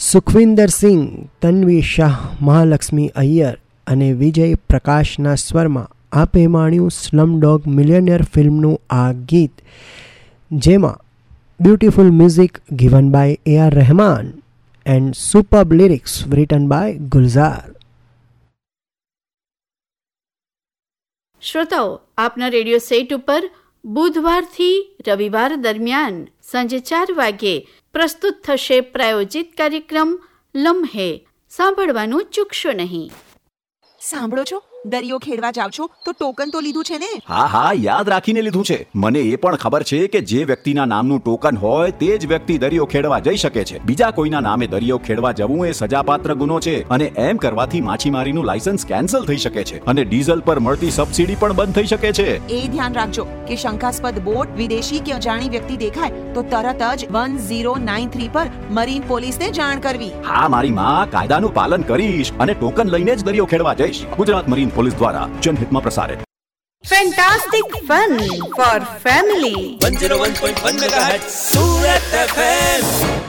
સુખવિન્દર સિંહ, તન્વી શાહ, મહાલક્ષ્મી અય્યર અને વિજય પ્રકાશના સ્વરમાં આપે માણ્યું સ્લમડોગ મિલિયનેર ફિલ્મનું આ ગીત, જેમાં beautiful music given by A.R. Rahman and superb lyrics return by Gulzar. શ્રોતાઓ, આપના રેડિયો સેટ ઉપર બુધવારથી રવિવાર દરમિયાન સાંજે 4 વાગ્યે પ્રસ્તુત થશે પ્રાયોજિત કાર્યક્રમ લમ્હે. સાંભળવાનું ચૂકશો નહીં. સાંભળો છો, દરિયો ખેડવા જાવ છો તો ટોકન તો લીધું છે ને? હા હા, યાદ રાખીને લીધું છે. મને એ પણ ખબર છે કે જે વ્યક્તિના નામનું ટોકન હોય તે જ વ્યક્તિ દરિયો ખેડવા જઈ શકે છે. બીજા કોઈના નામે દરિયો ખેડવા જવું એ સજાપાત્ર ગુનો છે અને એમ કરવાથી માછીમારીનું લાયસન્સ કેન્સલ થઈ શકે છે અને ડીઝલ પર મળતી સબસિડી પણ બંધ થઈ શકે છે. એ ધ્યાન રાખજો કે શંકાસ્પદ બોટ, વિદેશી કે અજાણી વ્યક્તિ દેખાય તો તરત જ 1093 પર મરીન પોલીસને જાણ કરવી. હા મારી માં, કાયદાનું પાલન કરીશ અને ટોકન લઈને જ દરિયો ખેડવા જઈશ. ગુજરાત મરીન પોલીસ દ્વારા જનહિતમાં પ્રસારિત. Fantastic fun four family 101.1 megahertz Surat FM.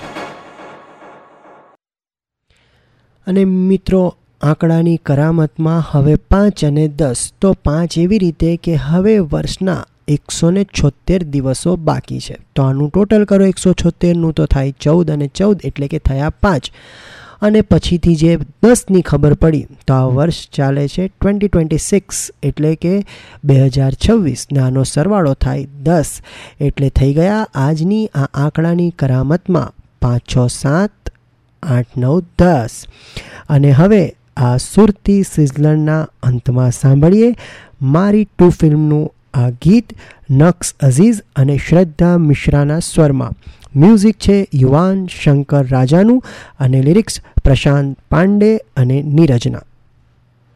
અને મિત્રો, આંકડાની કરામતમાં હવે 5 અને 10, તો 5 એવી રીતે કે હવે વર્ષના 176 દિવસો બાકી છે. તો આનું ટોટલ કરો 176નું તો થાય 14 અને 14 એટલે કે થયા 5. અને પછીથી જે 10ની ખબર પડી તો આ વર્ષ ચાલે છે 2026 એટલે કે 2026 ને આનો સરવાળો થાય 10 એટલે થઈ ગયા આજની આ આંકડાની કરામતમાં 5 6 7 8 9 10. અને હવે આ સુરતી સિઝલરના અંતમાં સાંભળીએ મારી 2 ફિલ્મનું આ ગીત નક્સ અઝીઝ અને શ્રદ્ધા મિશ્રાના સ્વરમાં. મ્યુઝિક છે યુવાન શંકર રાજાનું અને લિરિક્સ પ્રશાંત પાંડે અને નીરજના.